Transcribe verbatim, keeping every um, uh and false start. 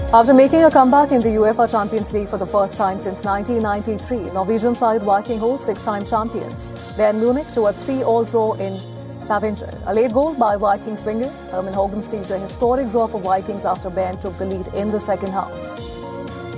After making a comeback in the UEFA Champions League for the first time since nineteen ninety-three, Norwegian side Viking host six-time champions Bayern Munich to a three-all draw in Stavanger. A late goal by Vikings winger Herman Hogan sealed a historic draw for Vikings after Bayern took the lead in the second half.